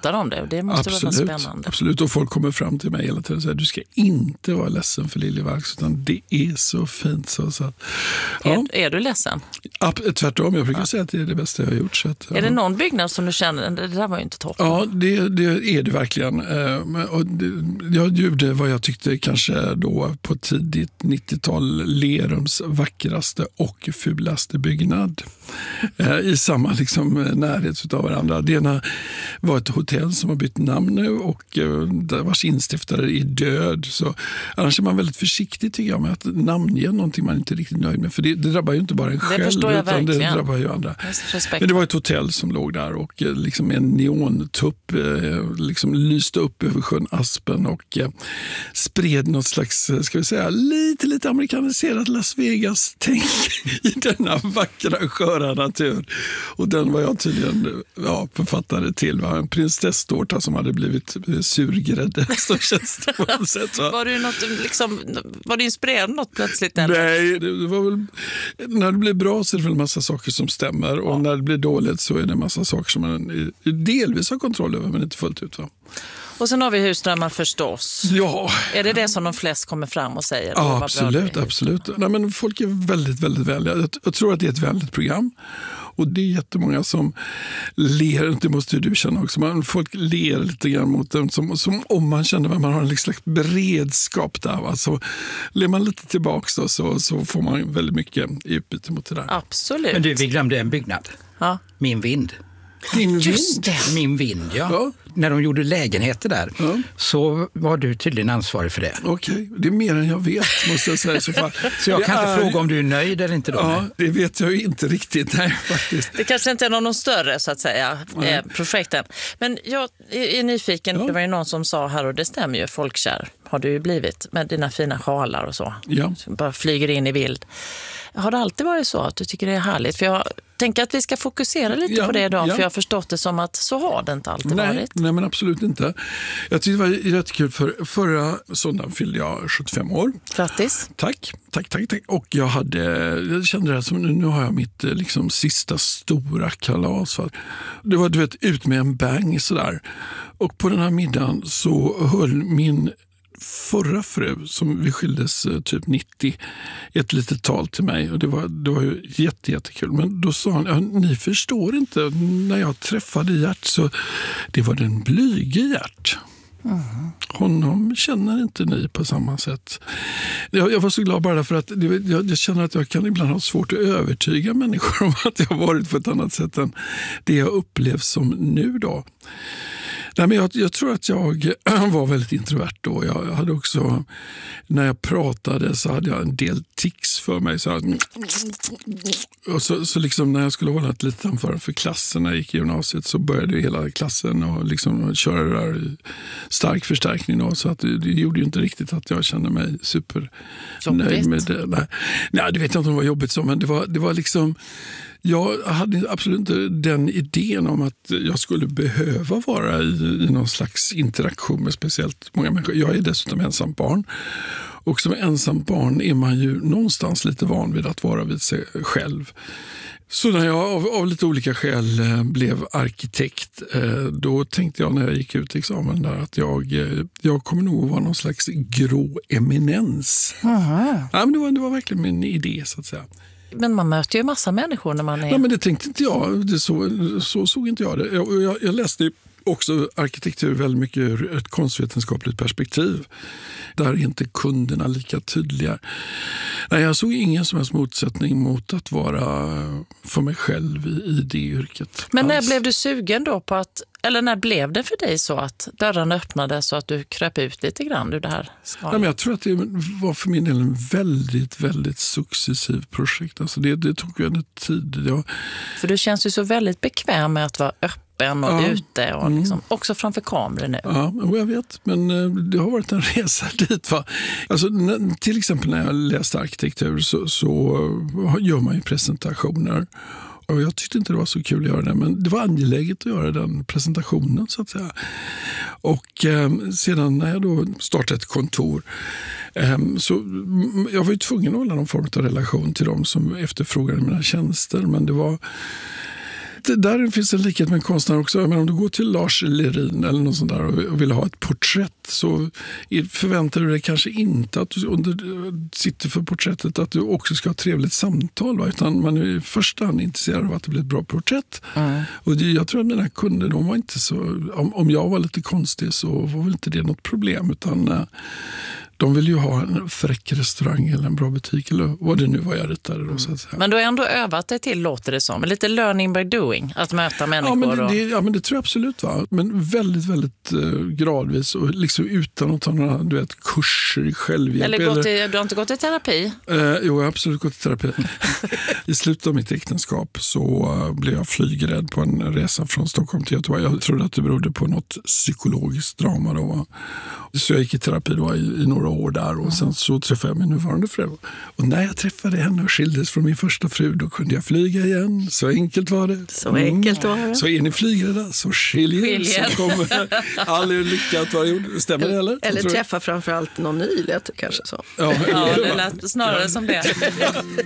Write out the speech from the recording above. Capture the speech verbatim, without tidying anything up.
pratar om det. Det måste absolut, vara spännande. Absolut, och folk kommer fram till mig hela tiden och säger du ska inte vara ledsen för Liljevalchs, utan det är så fint. Så, så att, ja. är, är du ledsen? Ja, tvärtom, jag brukar ja. säga att det är det bästa jag har gjort. Så att, ja. Är det någon byggnad som du känner, det där var ju inte toppen? Ja, det, det är det verkligen. Och det, jag gjorde vad jag tyckte kanske då på tidigt nittiotal Lerums vackraste och fulaste byggnad. I samma liksom närhet av varandra. Det ena var ett hotell som har bytt namn nu och vars instiftare är död. Så annars är man väldigt försiktig tycker jag med att namnge någonting man inte är riktigt nöjd med. För det, det drabbar ju inte bara en själv utan det drabbar ju andra. Men det var ett hotell som låg där och liksom en neontupp liksom lyste upp över sjön Aspen och spred något slags, ska vi säga, lite, lite amerikaniserat Las Vegas-tänk i denna vackra sköra natur. Och den var jag tydligen ja, författare till. Var en prinsesstårta som hade blivit surgrädde. Så känns det på något sätt. Va? Var du något, liksom, var du inspirerad något plötsligt? Eller? Nej, det var väl, när det blir bra så är det väl en massa saker som stämmer. Och ja. när det blir dåligt så är det en massa saker som man delvis har kontroll över men inte fullt ut. Va? Och sen har vi husdrömmar förstås. Ja. Är det det som de flest kommer fram och säger? Ja, absolut, absolut. Nej, men folk är väldigt, väldigt vänliga. Jag, jag tror att det är ett vänligt program. Och det är jättemånga som ler, det måste ju du känna också, men folk ler lite grann mot dem som, som om man känner att man har en slags beredskap där. Alltså, ler man lite tillbaka då, så, så får man väldigt mycket i utbyte mot det där. Absolut. Men du, vi glömde en byggnad. Ja. Min vind. Din Just vind? det. Min vind, ja. ja. När de gjorde lägenheter där ja. så var du tydligen ansvarig för det. Okej, okay. Det är mer än jag vet måste jag säga. Så, fall. så jag kan är... inte fråga om du är nöjd eller inte då? Ja, det vet jag ju inte riktigt, nej faktiskt. Det kanske inte är någon större så att säga, eh, projekten. Men jag är nyfiken, ja. det var ju någon som sa här och det stämmer ju, folkkär har du ju blivit med dina fina sjalar och så. Ja. Som bara flyger in i bild. Har det alltid varit så att du tycker det är härligt? För jag tänker att vi ska fokusera lite ja, på det idag, ja. för jag har förstått det som att så har det inte alltid nej, varit. Nej, men absolut inte. Jag tyckte det var jättekul för förra söndagen fyllde jag sjuttiofem år. Grattis. Tack, tack, tack, tack. Och jag hade, jag kände det som nu, nu har jag mitt liksom sista stora kalas. Det var du vet ut med en bang sådär. Och på den här middagen så höll min förra fru som vi skildes typ nittio ett litet tal till mig och det var, det var ju jätte, jättekul. Men då sa han, ja, ni förstår inte, när jag träffade Gert så det var den blyge Gert. Mm. Honom känner inte ni på samma sätt. Jag, jag var så glad bara därför att det, jag, jag känner att jag kan ibland ha svårt att övertyga människor om att jag har varit på ett annat sätt än det jag upplevs som nu då. Nej, men jag, jag tror att jag var väldigt introvert då. Jag hade också, när jag pratade så hade jag en del tics för mig. Så, att, och så, så liksom när jag skulle hålla ett litet anförande för klassen när jag gick i gymnasiet så började hela klassen och liksom köra det där i stark förstärkning. Då, så att det, det gjorde ju inte riktigt att jag kände mig super nöjd med det. Nej, Nej, det vet jag inte om det var jobbigt så, men det var, det var liksom... Jag hade absolut inte den idén om att jag skulle behöva vara i, i någon slags interaktion med speciellt många människor. Jag är dessutom ensam barn. Och som ensam barn är man ju någonstans lite van vid att vara vid sig själv. Så när jag av, av lite olika skäl eh, blev arkitekt, eh, då tänkte jag när jag gick ut examen där att jag, eh, jag kommer nog vara någon slags grå eminens. Ja, men det, var, det var verkligen min idé så att säga. Men man möter ju massa människor när man är... Nej, men det tänkte inte jag. Det så, så såg inte jag det. Jag, jag, jag läste också arkitektur väldigt mycket ur ett konstvetenskapligt perspektiv. Där är inte kunderna lika tydliga. Nej, jag såg ingen som helst motsättning mot att vara för mig själv i, i det yrket. Men när alls. blev du sugen då på att... Eller när blev det för dig så att dörren öppnade så att du kröp ut lite grann ur det här skalet? Nej, men jag tror att det var för min del en väldigt, väldigt successiv projekt. Alltså det, det tog ju en tid. Jag... För du känns ju så väldigt bekväm med att vara öppen och ja. ute och liksom, mm. också framför kameror nu. Ja, jag vet. Men det har varit en resa dit. Va? Alltså, till exempel när jag läste arkitektur så, så gör man ju presentationer. Och jag tyckte inte det var så kul att göra det, men det var angeläget att göra den presentationen så att säga. Och eh, sedan när jag då startade ett kontor eh, så jag var ju tvungen att hålla någon form av relation till dem som efterfrågade mina tjänster, men det var lite, där finns en likhet med konstnär också. Men om du går till Lars Lerin eller något sånt där och vill ha ett porträtt, så förväntar du dig kanske inte att du under, sitter för porträttet att du också ska ha ett trevligt samtal. Va? Utan man är i första hand intresserad av att det blir ett bra porträtt. Mm. Och det, jag tror att mina kunder, de var inte så... Om, om jag var lite konstig så var väl inte det något problem, utan... De vill ju ha en fräck restaurang eller en bra butik eller vad det nu var jag ritade. Då, så att säga. Men du har ändå övat dig till, låter det som. Lite learning by doing, att möta människor. Ja, men det, och... det, ja, men det tror jag absolut. Va? Men väldigt, väldigt eh, gradvis och liksom utan att ta några du vet, kurser i självhjälp. Eller, gått i, du har inte gått i terapi? Eh, jo, jag har absolut gått i terapi. I slutet av mitt äktenskap så uh, blev jag flygrädd på en resa från Stockholm till Göteborg. Jag trodde att det berodde på något psykologiskt drama. Då, va? Så jag gick i terapi då, i, i några år där och sen så träffade jag min nuvarande fru. Och när jag träffade henne och skildes från min första fru, då kunde jag flyga igen. Så enkelt var det. Så mm. enkelt var det. Så är ni flygrädda så skiljer, skiljer. Så kommer all er lycka att vara gjord. Stämmer det eller? Eller träffa framförallt någon ny, lät kanske så. Ja, ja, det lät snarare som det.